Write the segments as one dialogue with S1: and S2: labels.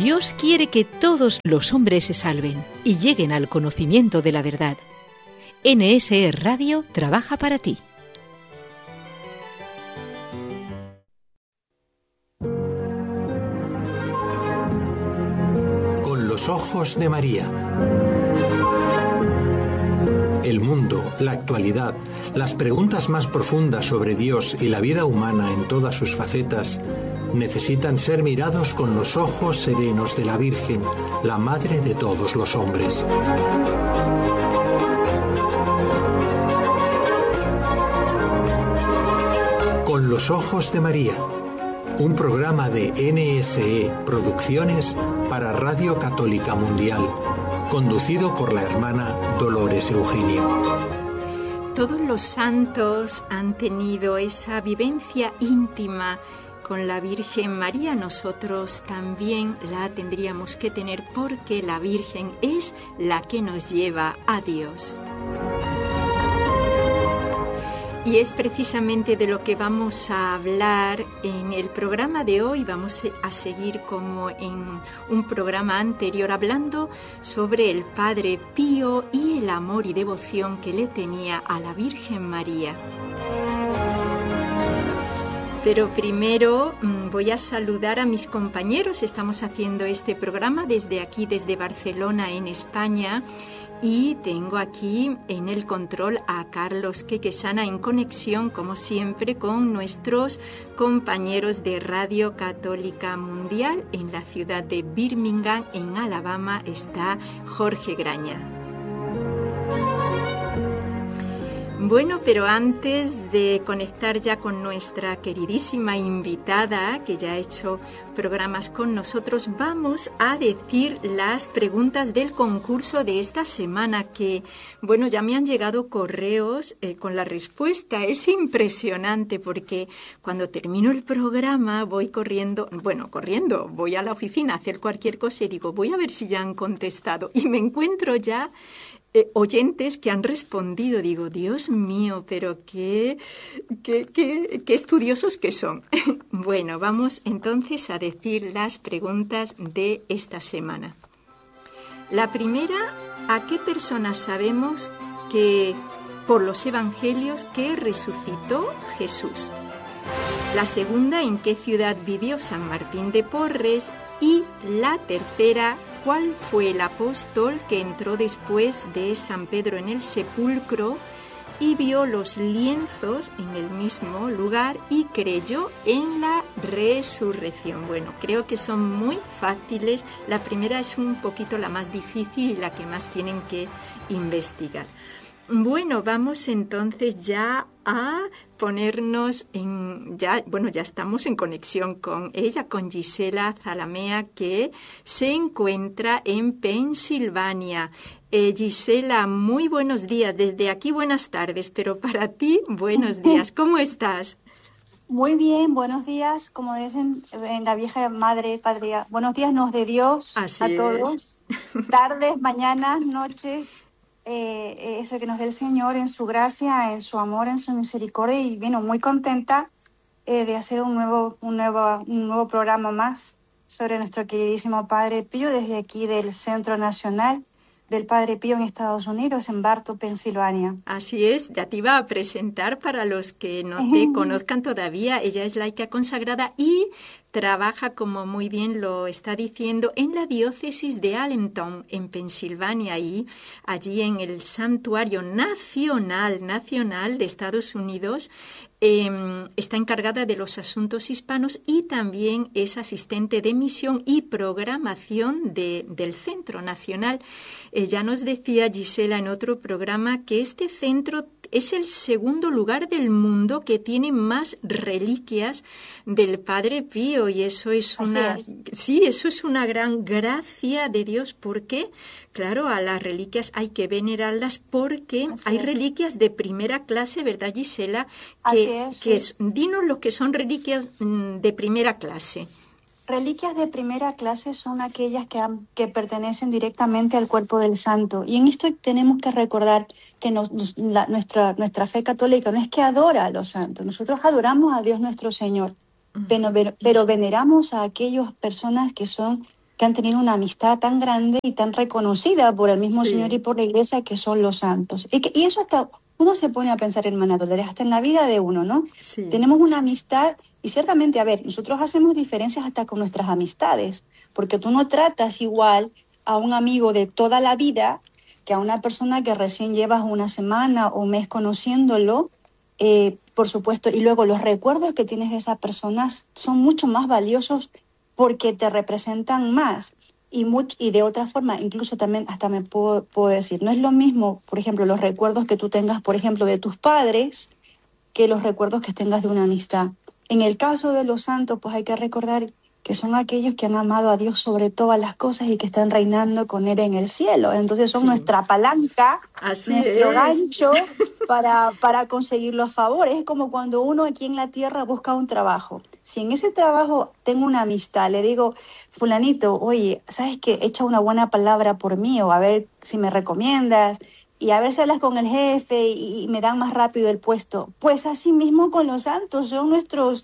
S1: Dios quiere que todos los hombres se salven y lleguen al conocimiento de la verdad. NSE Radio trabaja para ti.
S2: Con los ojos de María. El mundo, la actualidad, las preguntas más profundas sobre Dios y la vida humana en todas sus facetas necesitan ser mirados con los ojos serenos de la Virgen, la Madre de todos los hombres. Con los ojos de María, un programa de NSE Producciones para Radio Católica Mundial, conducido por la hermana Dolores Eugenia.
S3: Todos los santos han tenido esa vivencia íntima con la Virgen María. Nosotros también la tendríamos que tener porque la Virgen es la que nos lleva a Dios. Y es precisamente de lo que vamos a hablar en el programa de hoy. Vamos a seguir como en un programa anterior hablando sobre el Padre Pío y el amor y devoción que le tenía a la Virgen María. Pero primero voy a saludar a mis compañeros. Estamos haciendo este programa desde aquí, desde Barcelona, en España. Y tengo aquí en el control a Carlos Quequesana en conexión, como siempre, con nuestros compañeros de Radio Católica Mundial. En la ciudad de Birmingham, en Alabama, está Jorge Graña. Bueno, pero antes de conectar ya con nuestra queridísima invitada, que ya ha hecho programas con nosotros, vamos a decir las preguntas del concurso de esta semana, que, bueno, ya me han llegado correos con la respuesta. Es impresionante porque cuando termino el programa voy corriendo, voy a la oficina a hacer cualquier cosa y digo, voy a ver si ya han contestado. Y me encuentro ya oyentes que han respondido. Digo, Dios mío, pero qué estudiosos que son. Bueno, vamos entonces a decir las preguntas de esta semana. La primera, ¿a qué personas sabemos que por los evangelios que resucitó Jesús? La segunda, ¿en qué ciudad vivió San Martín de Porres? Y la tercera, ¿cuál fue el apóstol que entró después de San Pedro en el sepulcro y vio los lienzos en el mismo lugar y creyó en la resurrección? Bueno, creo que son muy fáciles. La primera es un poquito la más difícil y la que más tienen que investigar. Bueno, vamos entonces ya a ponernos ya estamos en conexión con ella, con Gisela Zalamea, que se encuentra en Pensilvania. Gisela, muy buenos días. Desde aquí buenas tardes, pero para ti buenos días. ¿Cómo estás?
S4: Muy bien, buenos días. Como dicen en la vieja madre, patria, buenos días nos de Dios. Así a todos. Tardes, mañanas, noches. Eso que nos dé el Señor en su gracia, en su amor, en su misericordia, y bueno, muy contenta de hacer un nuevo programa más sobre nuestro queridísimo Padre Pío desde aquí del Centro Nacional del Padre Pío en Estados Unidos, en Bartow, Pensilvania.
S3: Así es, ya te iba a presentar para los que no te conozcan todavía. Ella es laica consagrada y trabaja, como muy bien lo está diciendo, en la diócesis de Allentown, en Pensilvania, y allí en el Santuario Nacional de Estados Unidos. Está encargada de los asuntos hispanos y también es asistente de misión y programación del Centro Nacional. Ya nos decía Gisela en otro programa que este centro es el segundo lugar del mundo que tiene más reliquias del Padre Pío, y eso es una gran gracia de Dios, porque claro, a las reliquias hay que venerarlas porque hay reliquias de primera clase, ¿verdad, Gisela? Dinos lo que son reliquias de primera clase.
S4: Reliquias de primera clase son aquellas que pertenecen directamente al cuerpo del santo. Y en esto tenemos que recordar que nuestra fe católica no es que adora a los santos. Nosotros adoramos a Dios nuestro Señor, pero veneramos a aquellas personas que que han tenido una amistad tan grande y tan reconocida por el mismo
S3: Sí.
S4: Señor y por la Iglesia, que son los santos. Y eso hasta uno se pone a pensar, hermana Dolores, hasta en la vida de uno, ¿no?
S3: Sí.
S4: Tenemos una amistad y ciertamente, a ver, nosotros hacemos diferencias hasta con nuestras amistades, porque tú no tratas igual a un amigo de toda la vida que a una persona que recién llevas una semana o un mes conociéndolo, por supuesto, y luego los recuerdos que tienes de esas personas son mucho más valiosos porque te representan más. Y de otra forma, incluso también hasta me puedo decir, no es lo mismo, por ejemplo, los recuerdos que tú tengas, por ejemplo, de tus padres, que los recuerdos que tengas de una amistad. En el caso de los santos, pues hay que recordar que son aquellos que han amado a Dios sobre todas las cosas y que están reinando con Él en el cielo. Entonces son nuestra palanca, nuestro gancho para conseguir los favores. Es como cuando uno aquí en la tierra busca un trabajo. Si en ese trabajo tengo una amistad, le digo, fulanito, oye, ¿sabes qué? Echa una buena palabra por mí, o a ver si me recomiendas, y a ver si hablas con el jefe y me dan más rápido el puesto. Pues así mismo con los santos, son nuestros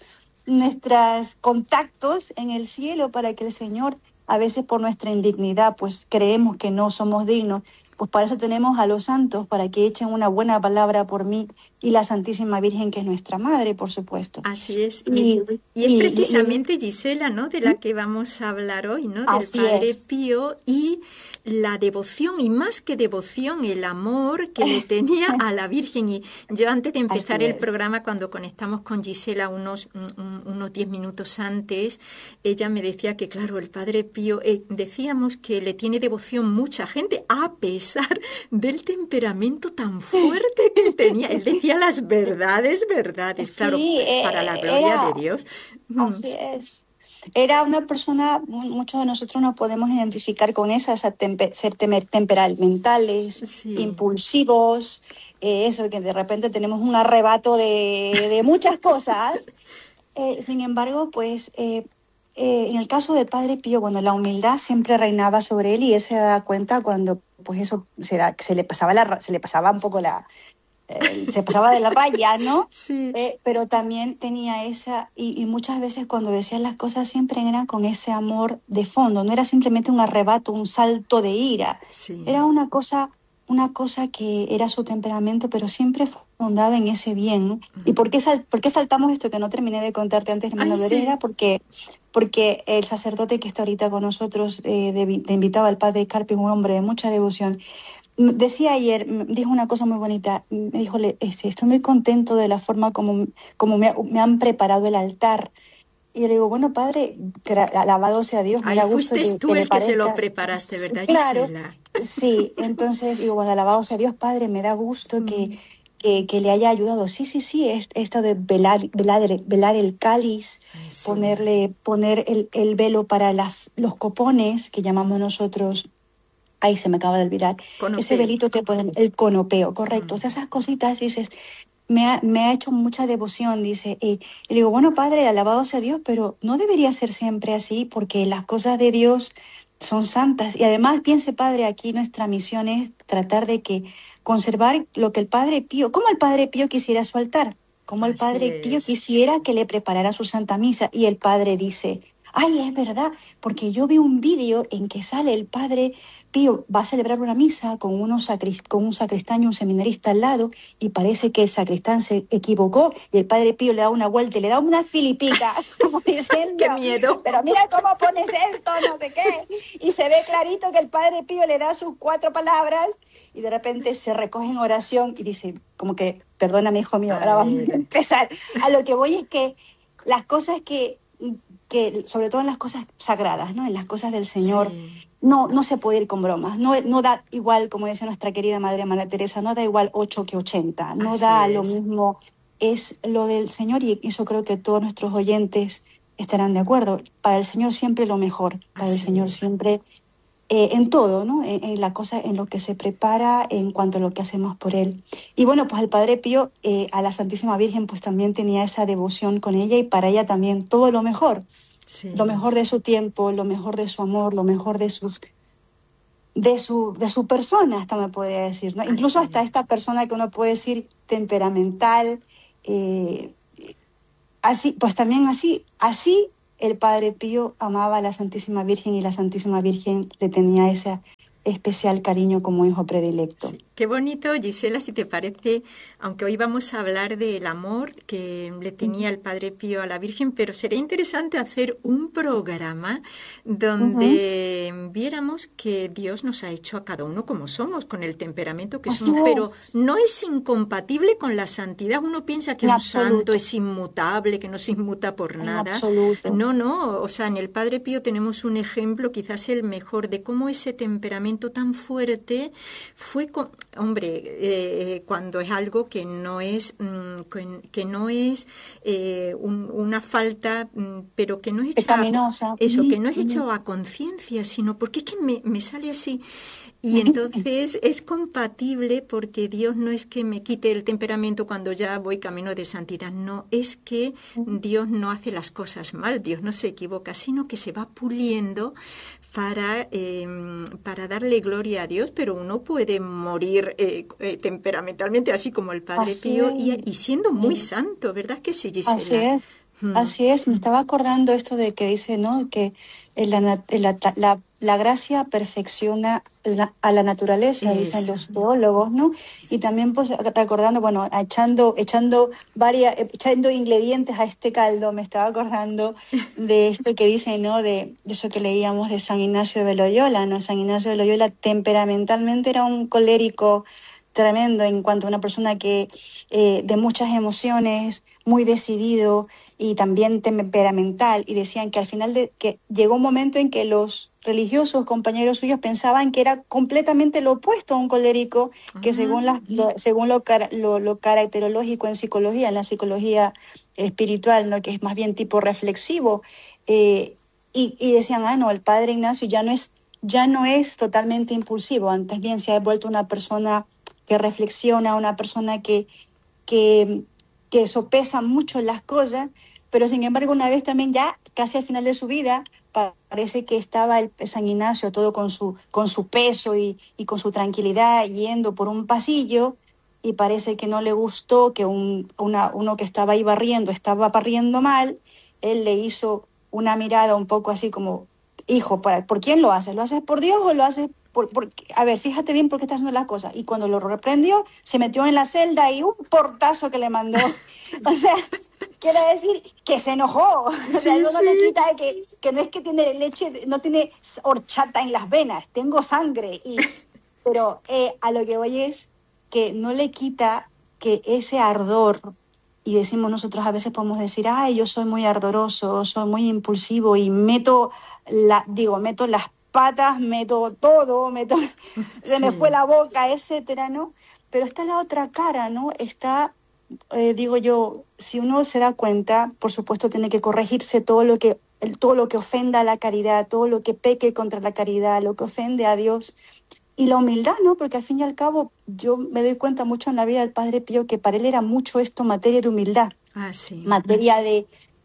S4: contactos en el cielo, para que el Señor, a veces por nuestra indignidad, pues creemos que no somos dignos, pues para eso tenemos a los santos, para que echen una buena palabra por mí, y la Santísima Virgen, que es nuestra Madre, por supuesto.
S3: Así es. Y es precisamente, Gisela, ¿no?, de la que vamos a hablar hoy, ¿no?, del Padre Pío, y la devoción, y más que devoción, el amor que le tenía a la Virgen. Y yo, antes de empezar el programa, cuando conectamos con Gisela unos 10 minutos antes, ella me decía que, claro, el Padre Pío, decíamos que le tiene devoción mucha gente, a pesar del temperamento tan fuerte que tenía. Él decía las verdades, claro, para la gloria de Dios.
S4: Así es. Era una persona, muchos de nosotros nos podemos identificar con ser temperamentales, impulsivos, eso, que de repente tenemos un arrebato de muchas cosas. Sin embargo, pues en el caso del Padre Pío, bueno, la humildad siempre reinaba sobre él, y él se da cuenta cuando pues eso se le pasaba un poco se pasaba de la raya, ¿no?
S3: Sí.
S4: Pero también tenía esa, y muchas veces cuando decía las cosas siempre eran con ese amor de fondo, no era simplemente un arrebato, un salto de ira, era una cosa que era su temperamento, pero siempre fundada en ese bien, ¿no? ¿Y por qué saltamos esto que no terminé de contarte antes, hermano Dolores? Porque el sacerdote que está ahorita con nosotros, de invitado al Padre Carpi, un hombre de mucha devoción, decía ayer, dijo una cosa muy bonita, me dijo, estoy muy contento de la forma como me han preparado el altar. Y yo le digo, bueno, padre, alabado sea Dios, me da gusto
S3: fuiste tú el que se lo preparaste, ¿verdad,
S4: claro,
S3: Gisela?
S4: Sí, entonces digo, bueno, alabado sea Dios, padre, me da gusto que le haya ayudado. Sí, esto de velar el cáliz, poner el velo para los copones, que llamamos nosotros. Ay, se me acaba de olvidar. Conopeo. Ese velito que ponen, el conopeo, correcto. O sea, esas cositas, dices, me ha hecho mucha devoción, dice. Y le digo, bueno, padre, alabado sea Dios, pero no debería ser siempre así, porque las cosas de Dios son santas. Y además, piense, padre, aquí nuestra misión es tratar de conservar lo que el Padre Pío, como el Padre Pío quisiera su altar, como el Padre Pío quisiera que le preparara su Santa Misa. Y el padre dice, ay, es verdad, porque yo vi un vídeo en que sale el Padre Pío, va a celebrar una misa con un sacristán y un seminarista al lado, y parece que el sacristán se equivocó, y el Padre Pío le da una vuelta y le da una filipita, como diciendo,
S3: ¡qué miedo!
S4: Pero mira cómo pones esto, no sé qué. Y se ve clarito que el Padre Pío le da sus 4 palabras, y de repente se recoge en oración y dice, como que, perdóname, hijo mío, ahora vamos a empezar. A lo que voy es que las cosas que sobre todo en las cosas sagradas, ¿no?, en las cosas del Señor, no se puede ir con bromas. No da igual, como decía nuestra querida Madre María Teresa, no da igual 8 que 80, no Así da lo mismo, es lo del Señor, y eso creo que todos nuestros oyentes estarán de acuerdo. Para el Señor siempre lo mejor, para el Señor siempre, en todo, ¿no?, en la cosa, en lo que se prepara, en cuanto a lo que hacemos por Él. Y bueno, pues el Padre Pío, a la Santísima Virgen, pues también tenía esa devoción con ella, y para ella también todo lo mejor, lo mejor de su tiempo, lo mejor de su amor, lo mejor de su persona, hasta me podría decir, ¿no? Incluso hasta esta persona que uno puede decir temperamental, así, pues también así el Padre Pío amaba a la Santísima Virgen y la Santísima Virgen le tenía ese especial cariño como hijo predilecto.
S3: Sí. Qué bonito, Gisela, si te parece, aunque hoy vamos a hablar del amor que le tenía el Padre Pío a la Virgen, pero sería interesante hacer un programa donde viéramos que Dios nos ha hecho a cada uno como somos, con el temperamento que somos, pero no es incompatible con la santidad. Uno piensa que un santo es inmutable, que no se inmuta por nada. No, o sea, en el Padre Pío tenemos un ejemplo, quizás el mejor, de cómo ese temperamento tan fuerte fue... cuando es algo que no es una falta, pero que no es
S4: pecaminosa.
S3: Que no es echado a conciencia, sino porque es que me sale así. Y entonces es compatible, porque Dios no es que me quite el temperamento cuando ya voy camino de santidad, no, es que Dios no hace las cosas mal, Dios no se equivoca, sino que se va puliendo para darle gloria a Dios, pero uno puede morir temperamentalmente, así como el Padre Pío, y siendo muy santo, ¿verdad que sí, Gisela?
S4: Así es. Así es, me estaba acordando esto de que dice, ¿no?, que la gracia perfecciona a la naturaleza, dicen los teólogos, ¿no? Sí. Y también, pues, recordando, bueno, echando ingredientes a este caldo, me estaba acordando de esto que dice, ¿no?, de eso que leíamos de San Ignacio de Loyola, ¿no? San Ignacio de Loyola temperamentalmente era un colérico tremendo, en cuanto a una persona que de muchas emociones, muy decidido y también temperamental, y decían que al final que llegó un momento en que los religiosos, compañeros suyos, pensaban que era completamente lo opuesto a un colérico, que según lo caracterológico en psicología, en la psicología espiritual, ¿no?, que es más bien tipo reflexivo, y decían, no, el Padre Ignacio ya no es totalmente impulsivo, antes bien se ha vuelto una persona que reflexiona, una persona que sopesa mucho las cosas, pero sin embargo una vez también ya casi al final de su vida parece que estaba el San Ignacio todo con su peso y con su tranquilidad yendo por un pasillo, y parece que no le gustó que uno que estaba ahí estaba barriendo mal. Él le hizo una mirada un poco así como, hijo, ¿por quién lo haces? ¿Lo haces por Dios o lo haces a ver, fíjate bien por qué estás haciendo las cosas? Y cuando lo reprendió, se metió en la celda y un portazo que le mandó. O sea, quiere decir que se enojó. O sea, no le quita que no es que tiene leche, no tiene horchata en las venas, tengo sangre. Pero a lo que voy es que no le quita que ese ardor, y decimos nosotros, a veces podemos decir, yo soy muy ardoroso, soy muy impulsivo y meto las patas, meto todo, se me fue la boca, etcétera, ¿no? Pero está la otra cara, ¿no? Está, digo yo, si uno se da cuenta, por supuesto tiene que corregirse todo lo que ofenda a la caridad, todo lo que peque contra la caridad, lo que ofende a Dios, y la humildad, ¿no? Porque al fin y al cabo yo me doy cuenta mucho en la vida del Padre Pío que para él era mucho esto materia de humildad, materia de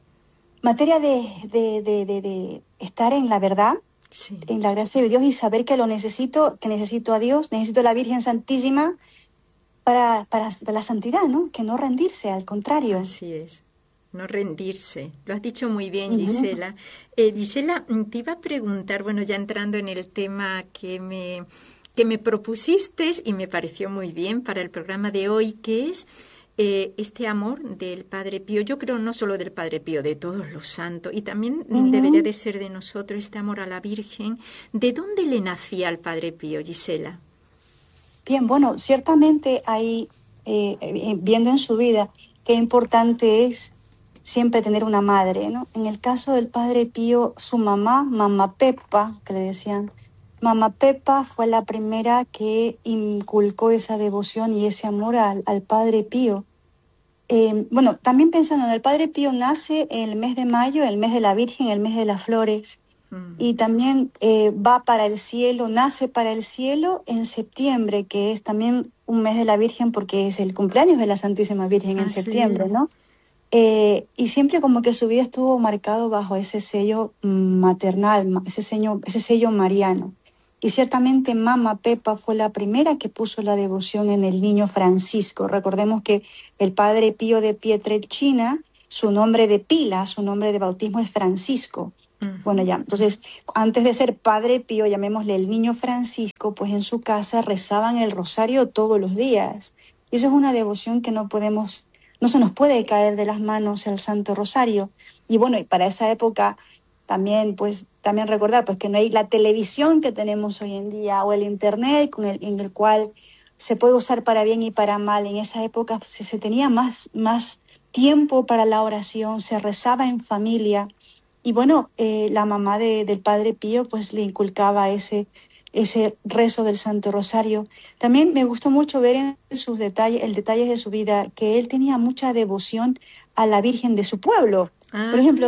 S4: estar en la verdad, en la gracia de Dios, y saber que necesito a Dios, necesito a la Virgen Santísima para la santidad, ¿no? Que no rendirse, al contrario.
S3: Así es, no rendirse. Lo has dicho muy bien, Gisela. Gisela, te iba a preguntar, bueno, ya entrando en el tema que me propusiste y me pareció muy bien para el programa de hoy, que es este amor del Padre Pío. Yo creo no solo del Padre Pío, de todos los santos, y también debería de ser de nosotros este amor a la Virgen. ¿De dónde le nacía al Padre Pío, Gisela?
S4: Bien, bueno, ciertamente hay, viendo en su vida, qué importante es siempre tener una madre, ¿no? En el caso del Padre Pío, su mamá Pepa, que le decían, Mamá Pepa fue la primera que inculcó esa devoción y ese amor al Padre Pío. Bueno, también pensando en el Padre Pío, nace en el mes de mayo, el mes de la Virgen, el mes de las flores, y también va para el cielo, nace para el cielo en septiembre, que es también un mes de la Virgen porque es el cumpleaños de la Santísima Virgen en septiembre, ¿no? Y siempre como que su vida estuvo marcado bajo ese sello maternal, ese sello mariano. Y ciertamente Mamá Pepa fue la primera que puso la devoción en el niño Francisco. Recordemos que el Padre Pío de Pietrelcina su nombre de pila, su nombre de bautismo es Francisco. Bueno, ya, entonces, antes de ser Padre Pío, llamémosle el niño Francisco, pues en su casa rezaban el rosario todos los días. Y eso es una devoción que no se nos puede caer de las manos el Santo Rosario. Y bueno, y para esa época también recordar pues que no hay la televisión que tenemos hoy en día o el internet en el cual se puede usar para bien y para mal. En esa época se tenía más tiempo para la oración, se rezaba en familia. Y bueno, la mamá del Padre Pío pues le inculcaba ese rezo del Santo Rosario. También me gustó mucho ver en sus detalles de su vida que él tenía mucha devoción a la Virgen de su pueblo. Por ejemplo,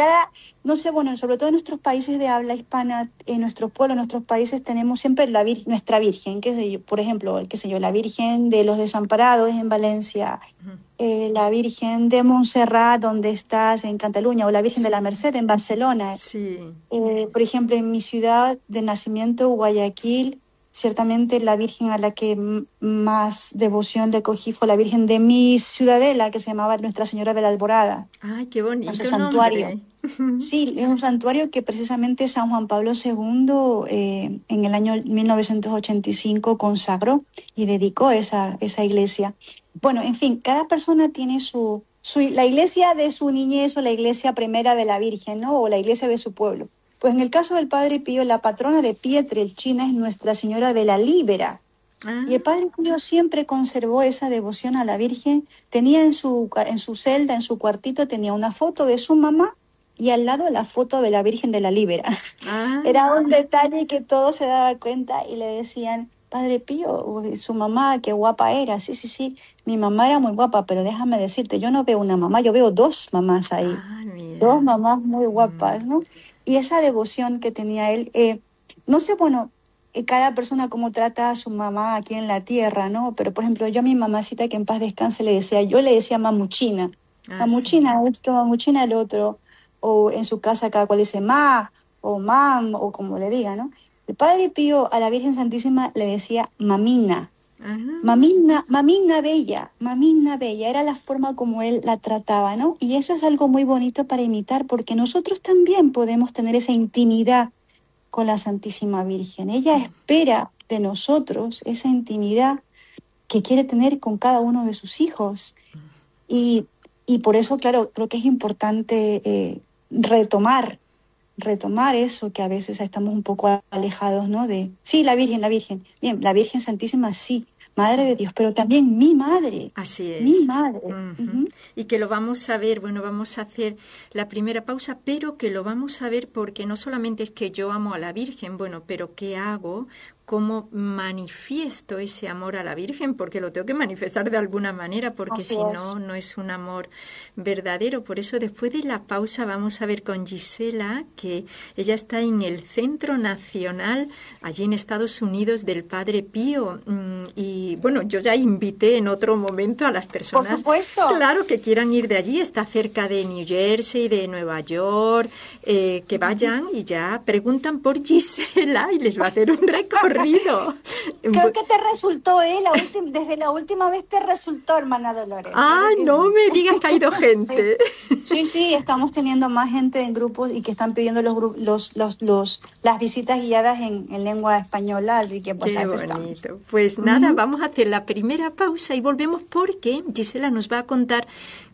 S4: no sé, bueno, sobre todo en nuestros países de habla hispana, en nuestros pueblos, en nuestros países tenemos siempre nuestra Virgen, qué sé yo, por ejemplo, la Virgen de los Desamparados en Valencia, la Virgen de Montserrat, donde estás en Cataluña, o la Virgen de la Merced en Barcelona.
S3: Sí.
S4: Por ejemplo, en mi ciudad de nacimiento, Guayaquil, ciertamente la Virgen a la que más devoción le cogí fue la Virgen de mi ciudadela, que se llamaba Nuestra Señora de la Alborada.
S3: ¡Ay, qué bonito
S4: Nuestro santuario. Sí, es un santuario que precisamente San Juan Pablo II en el año 1985 consagró y dedicó esa iglesia. Bueno, en fin, cada persona tiene la iglesia de su niñez o la iglesia primera de la Virgen, ¿no? O la iglesia de su pueblo. Pues en el caso del Padre Pío, la patrona de Pietrelcina es Nuestra Señora de la Líbera. Y el Padre Pío siempre conservó esa devoción a la Virgen. Tenía en su celda, en su cuartito, tenía una foto de su mamá y al lado la foto de la Virgen de la Líbera. Era un detalle que todos se daban cuenta y le decían, Padre Pío, su mamá, qué guapa era. Sí, mi mamá era muy guapa, pero déjame decirte, yo no veo una mamá, yo veo dos mamás ahí. Dos mamás muy guapas, ¿no? Y esa devoción que tenía él, no sé, bueno, cada persona cómo trata a su mamá aquí en la tierra, ¿no? Pero, por ejemplo, yo a mi mamacita, que en paz descanse, le decía mamuchina. Mamuchina esto, mamuchina el otro. O en su casa cada cual dice ma, o mam, o como le diga, ¿no? El Padre Pío a la Virgen Santísima le decía mamina. Mamina bella, era la forma como él la trataba, ¿no? Y eso es algo muy bonito para imitar, porque nosotros también podemos tener esa intimidad con la Santísima Virgen. Ella espera de nosotros esa intimidad que quiere tener con cada uno de sus hijos. Y por eso, claro, creo que es importante retomar eso que a veces estamos un poco alejados, ¿no? Sí, la Virgen. Bien, la Virgen Santísima, sí. Madre de Dios, pero también mi madre.
S3: Así es.
S4: Mi madre.
S3: Y que lo vamos a ver, bueno, vamos a hacer la primera pausa, pero que lo vamos a ver porque no solamente es que yo amo a la Virgen, bueno, pero ¿qué hago? ¿Cómo manifiesto ese amor a la Virgen? Porque lo tengo que manifestar de alguna manera, porque si no, no es un amor verdadero. Por eso, después de la pausa, vamos a ver con Gisela, que ella está en el Centro Nacional, allí en Estados Unidos, del Padre Pío. Y bueno, yo ya invité en otro momento a las personas,
S4: por supuesto,
S3: claro, que quieran ir de allí. Está cerca de New Jersey, de Nueva York, que vayan y ya preguntan por Gisela y les va a hacer un recorrido.
S4: Creo que te resultó, desde la última vez te resultó, hermana Dolores.
S3: No me digas que ha ido gente.
S4: Sí, estamos teniendo más gente en grupos y que están pidiendo las visitas guiadas en lengua española, así que pues
S3: qué
S4: eso
S3: bonito.
S4: Estamos.
S3: Pues nada, vamos a hacer la primera pausa y volvemos porque Gisela nos va a contar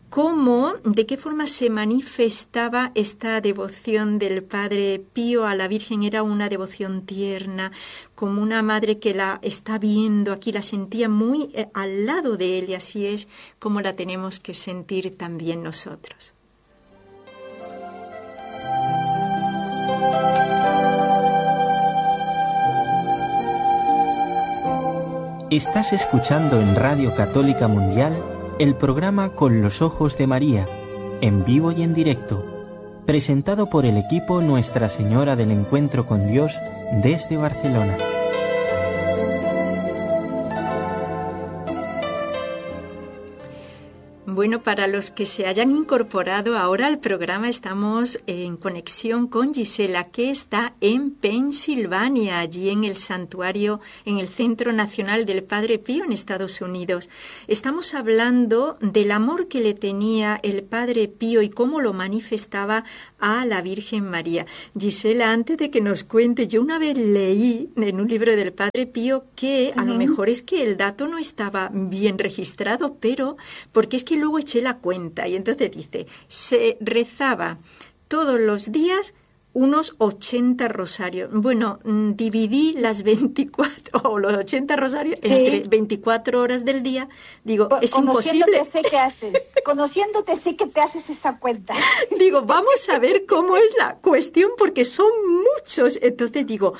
S3: de qué forma se manifestaba esta devoción del Padre Pío a la Virgen. Era una devoción tierna, como una madre que la está viendo aquí, la sentía muy al lado de él, y así es como la tenemos que sentir también nosotros.
S5: Estás escuchando en Radio Católica Mundial el programa Con los Ojos de María, en vivo y en directo, presentado por el equipo Nuestra Señora del Encuentro con Dios desde Barcelona.
S3: Bueno, Bueno, para los que se hayan incorporado ahora al programa, estamos en conexión con Gisela, que está en Pensilvania, allí en el santuario, en el Centro Nacional del Padre Pío en Estados Unidos. Estamos hablando del amor que le tenía el Padre Pío y cómo lo manifestaba a la Virgen María. Gisela, antes de que nos cuente, yo una vez leí en un libro del Padre Pío que a lo mejor es que el dato no estaba bien registrado, pero porque es que luego eché la cuenta y entonces dice, se rezaba todos los días unos 80 rosarios. Bueno, dividí las 24 o los 80 rosarios entre 24 horas del día. Digo, es imposible.
S4: Sé que haces. Conociéndote sé que te haces esa cuenta.
S3: Digo, vamos a ver cómo es la cuestión porque son muchos. Entonces digo,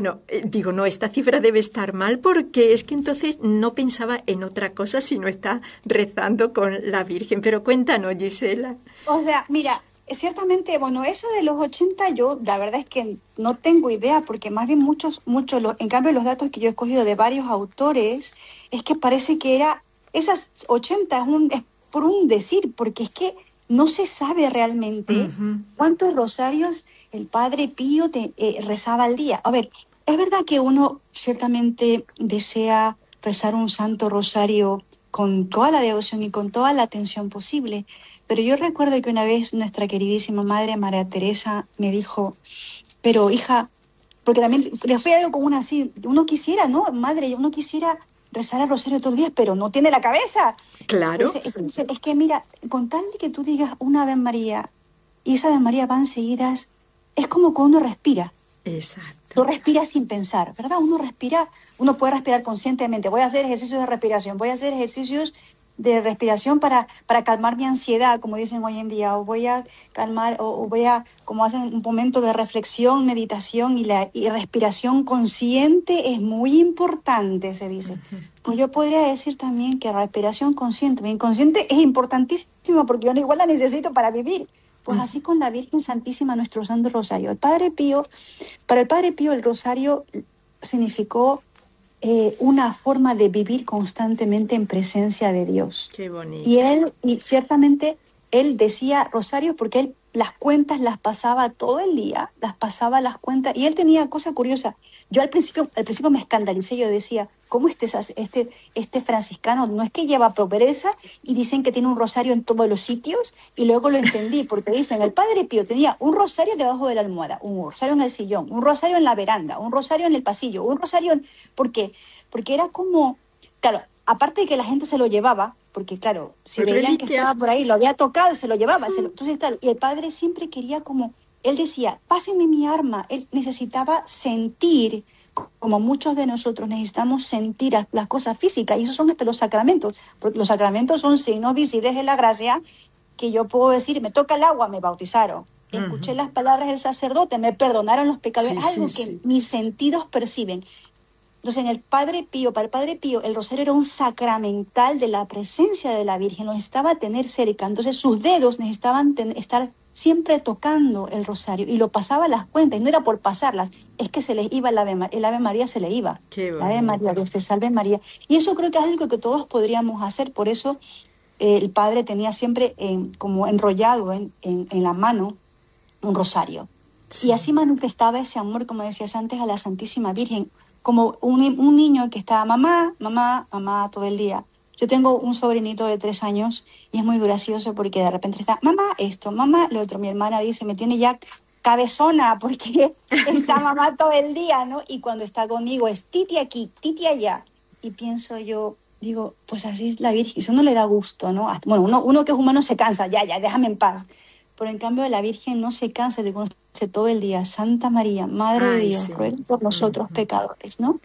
S3: no, esta cifra debe estar mal porque es que entonces no pensaba en otra cosa sino está rezando con la Virgen. Pero cuéntanos, Gisela.
S4: O sea, mira, ciertamente, bueno, eso de los 80 yo la verdad es que no tengo idea porque más bien muchos, en cambio los datos que yo he escogido de varios autores es que parece que era, esas 80 es por un decir, porque es que no se sabe realmente cuántos rosarios el Padre Pío rezaba al día. A ver, es verdad que uno ciertamente desea rezar un santo rosario con toda la devoción y con toda la atención posible. Pero yo recuerdo que una vez nuestra queridísima madre María Teresa me dijo, pero hija, porque también le fue algo como una así, uno quisiera, ¿no? Madre, uno quisiera rezar el rosario todos los días, pero no tiene la cabeza.
S3: Claro.
S4: Pues, es que mira, con tal de que tú digas una Ave María y esa Ave María van seguidas, es como cuando uno respira.
S3: Exacto.
S4: Tú respiras sin pensar, ¿verdad? Uno puede respirar conscientemente. Voy a hacer ejercicios de respiración, voy a hacer ejercicios de respiración para calmar mi ansiedad, como dicen hoy en día, o voy a calmar, o voy a, como hacen, un momento de reflexión, meditación, y respiración consciente es muy importante, se dice. Pues yo podría decir también que la respiración consciente, mi inconsciente es importantísima porque yo igual la necesito para vivir. Pues así con la Virgen Santísima, nuestro Santo Rosario. Para el Padre Pío el rosario significó una forma de vivir constantemente en presencia de Dios.
S3: Qué bonito.
S4: Y ciertamente él decía rosario porque él las cuentas las pasaba todo el día, las cuentas, y él tenía cosa curiosa. Yo al principio me escandalicé, yo decía, ¿cómo este franciscano no es que lleva pobreza y dicen que tiene un rosario en todos los sitios? Y luego lo entendí, porque dicen, el Padre Pío tenía un rosario debajo de la almohada, un rosario en el sillón, un rosario en la veranda, un rosario en el pasillo, un rosario ¿por qué? Porque era como, claro, aparte de que la gente se lo llevaba, porque claro, si veían que estaba por ahí, lo había tocado y se lo llevaba. Entonces, claro, y el padre siempre quería como, él decía, pásenme mi arma. Él necesitaba sentir, como muchos de nosotros necesitamos sentir las cosas físicas, y esos son hasta los sacramentos, porque los sacramentos son signos visibles de la gracia, que yo puedo decir, me toca el agua, me bautizaron. Escuché las palabras del sacerdote, me perdonaron los pecados, algo que mis sentidos perciben. Entonces, para el Padre Pío, el rosario era un sacramental de la presencia de la Virgen, lo necesitaba tener cerca. Entonces, sus dedos necesitaban estar siempre tocando el rosario, y lo pasaba a las cuentas, y no era por pasarlas, es que se les iba el Ave María, se le iba. La Ave María, Dios te salve María. Y eso creo que es algo que todos podríamos hacer, por eso el Padre tenía siempre como enrollado en la mano un rosario. Sí. Y así manifestaba ese amor, como decías antes, a la Santísima Virgen, como un niño que está mamá todo el día. Yo tengo un sobrinito de 3 años y es muy gracioso porque de repente está mamá esto, mamá lo otro. Mi hermana dice, me tiene ya cabezona porque está mamá todo el día, ¿no? Y cuando está conmigo es titi aquí, titi allá. Y pienso yo, digo, pues así es la Virgen. Eso no le da gusto, ¿no? Bueno, uno que es humano se cansa, ya, déjame en paz. Pero en cambio la Virgen no se cansa de conocerse todo el día. Santa María, Madre de Dios, sí, ruega por nosotros pecadores, ¿no?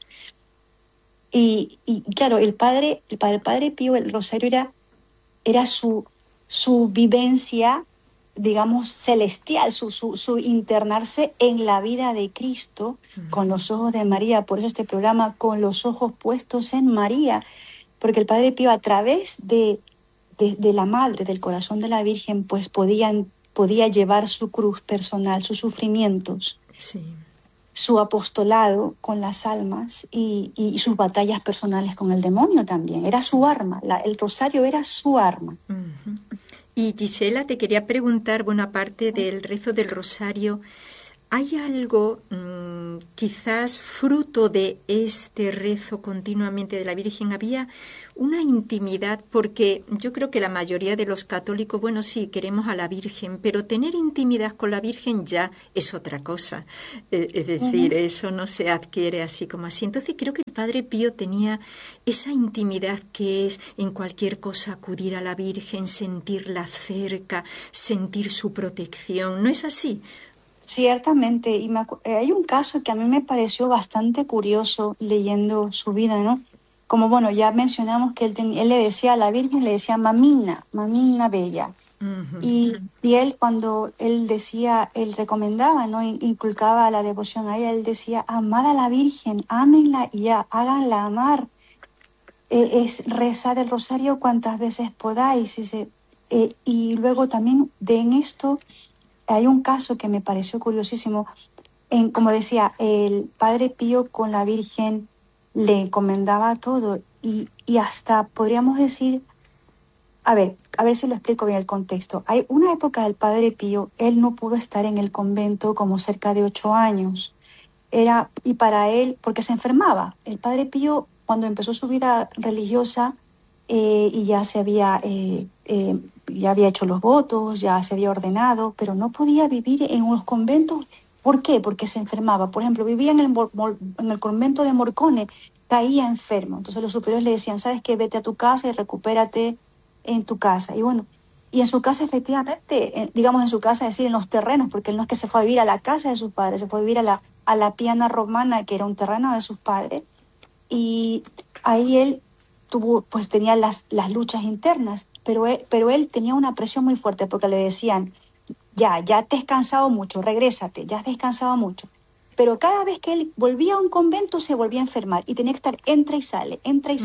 S4: Y claro, el Padre Pío, el rosario era su vivencia, digamos, celestial, su internarse en la vida de Cristo con los ojos de María. Por eso este programa, Con los ojos puestos en María, porque el Padre Pío, a través de la Madre, del corazón de la Virgen, pues podía llevar su cruz personal, sus sufrimientos.
S3: Sí.
S4: su apostolado con las almas y sus batallas personales con el demonio también. Era su arma, el rosario era su arma.
S3: Uh-huh. Y Gisela, te quería preguntar, bueno, aparte del rezo del rosario, ¿hay algo quizás fruto de este rezo continuamente de la Virgen? ¿Había una intimidad? Porque yo creo que la mayoría de los católicos, bueno, sí, queremos a la Virgen, pero tener intimidad con la Virgen ya es otra cosa. Es decir, eso no se adquiere así como así. Entonces creo que el Padre Pío tenía esa intimidad que es en cualquier cosa acudir a la Virgen, sentirla cerca, sentir su protección. ¿No es así?
S4: Ciertamente, y hay un caso que a mí me pareció bastante curioso leyendo su vida, ¿no? Como, bueno, ya mencionamos que él le decía a la Virgen, le decía mamina, mamina bella. Uh-huh. Y él, cuando él decía, él recomendaba, ¿no? Inculcaba la devoción a ella, él decía, amad a la Virgen, ámenla y ya, háganla amar. Es rezar el rosario cuantas veces podáis. Y luego también en esto hay un caso que me pareció curiosísimo. Como decía, el Padre Pío con la Virgen le encomendaba todo y hasta podríamos decir, a ver si lo explico bien el contexto. Hay una época del Padre Pío, él no pudo estar en el convento como cerca de 8 años. Y para él, porque se enfermaba. El Padre Pío, cuando empezó su vida religiosa y ya se había... ya había hecho los votos, ya se había ordenado, pero no podía vivir en unos conventos. ¿Por qué? Porque se enfermaba. Por ejemplo, vivía en el convento de Morcone, caía enfermo. Entonces los superiores le decían, ¿sabes qué? Vete a tu casa y recupérate en tu casa. Y bueno, y en su casa efectivamente, digamos en su casa, es decir, en los terrenos, porque él no es que se fue a vivir a la casa de sus padres, se fue a vivir a la Piana Romana, que era un terreno de sus padres. Y ahí él tenía las luchas internas, pero él tenía una presión muy fuerte porque le decían, ya te has cansado mucho, regrésate, ya has descansado mucho. Pero cada vez que él volvía a un convento se volvía a enfermar y tenía que estar entra y sale.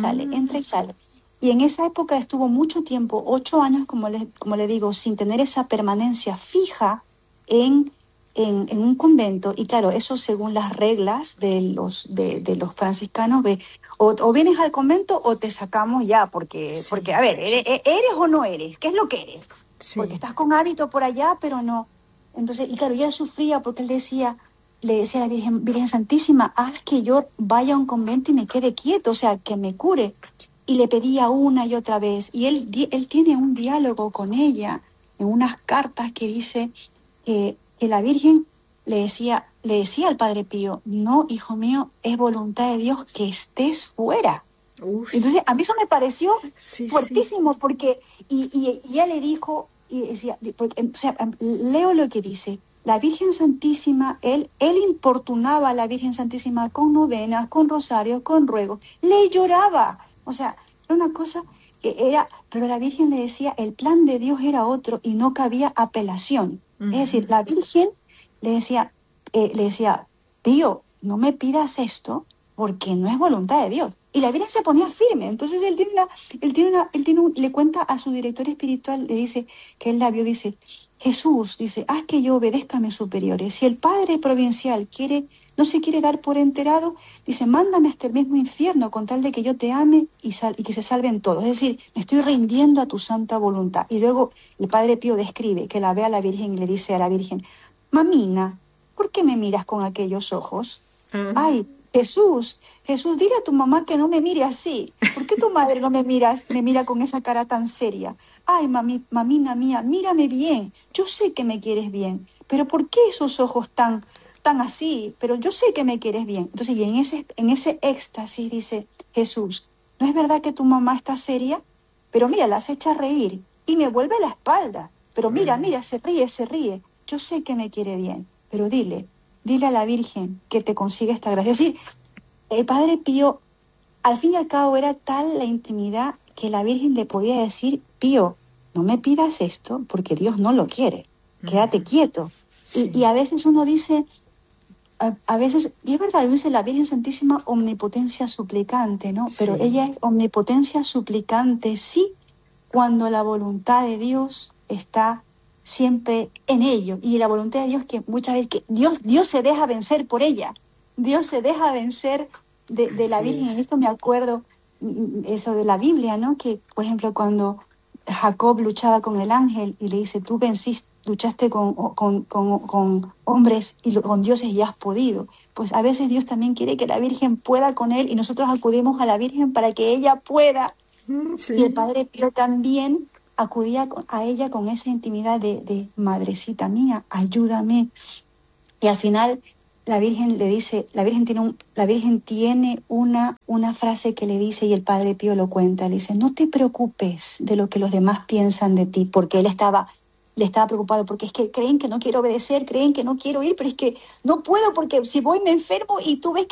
S4: Y en esa época estuvo mucho tiempo, 8 años, como le digo, sin tener esa permanencia fija en un convento. Y claro, eso según las reglas de los franciscanos, o vienes al convento o te sacamos ya, porque a ver, ¿eres o no eres? ¿Qué es lo que eres? Sí. Porque estás con hábito por allá, pero no. Entonces, y claro, ella sufría porque él le decía a la Virgen Santísima, haz que yo vaya a un convento y me quede quieto, o sea, que me cure. Y le pedía una y otra vez. Y él tiene un diálogo con ella en unas cartas que dice que la Virgen le decía al Padre Pío, no, hijo mío, es voluntad de Dios que estés fuera. Uf. Entonces, a mí eso me pareció fuertísimo, sí. Porque, y ella le dijo, y decía, o sea, leo lo que dice, la Virgen Santísima, él importunaba a la Virgen Santísima con novenas, con rosarios, con ruegos, le lloraba, o sea, era una cosa que era, pero la Virgen le decía, el plan de Dios era otro y no cabía apelación. Uh-huh. Es decir, la Virgen le decía, Pío, no me pidas esto porque no es voluntad de Dios. Y la Virgen se ponía firme. Entonces él le cuenta a su director espiritual, le dice, que él la vio, dice, Jesús, dice, haz que yo obedezca a mis superiores. Si el padre provincial no se quiere dar por enterado, dice, mándame hasta el mismo infierno con tal de que yo te ame y que se salven todos. Es decir, me estoy rindiendo a tu santa voluntad. Y luego el Padre Pío describe que la ve a la Virgen y le dice a la Virgen, mamina, ¿por qué me miras con aquellos ojos? Uh-huh. Ay, Jesús, dile a tu mamá que no me mire así. ¿Por qué tu madre no me mira con esa cara tan seria? Ay, mamina mía, mírame bien. Yo sé que me quieres bien, pero ¿por qué esos ojos tan así? Pero yo sé que me quieres bien. Entonces, y en ese éxtasis dice Jesús, ¿no es verdad que tu mamá está seria? Pero mira, la has hecho reír y me vuelve la espalda. Pero mira, se ríe. Yo sé que me quiere bien, pero dile a la Virgen que te consiga esta gracia. Es decir, el Padre Pío, al fin y al cabo, era tal la intimidad que la Virgen le podía decir, Pío, no me pidas esto porque Dios no lo quiere, quédate quieto. Sí. Y a veces uno dice, y es verdad, dice la Virgen Santísima omnipotencia suplicante, ¿no? Sí. Pero ella es omnipotencia suplicante, sí, cuando la voluntad de Dios está siempre en ello. Y la voluntad de Dios, que muchas veces que Dios se deja vencer por ella. Dios se deja vencer de la Virgen. Y esto me acuerdo, eso de la Biblia, ¿no? Que, por ejemplo, cuando Jacob luchaba con el ángel y le dice, tú luchaste con hombres y con dioses y has podido. Pues a veces Dios también quiere que la Virgen pueda con él y nosotros acudimos a la Virgen para que ella pueda. Sí. Y el Padre Pío también acudía a ella con esa intimidad de madrecita mía, ayúdame. Y al final la Virgen le dice, la Virgen tiene una frase que le dice, y el Padre Pío lo cuenta, le dice, no te preocupes de lo que los demás piensan de ti, porque él le estaba preocupado, porque es que creen que no quiero obedecer, creen que no quiero ir, pero es que no puedo, porque si voy me enfermo y tú ves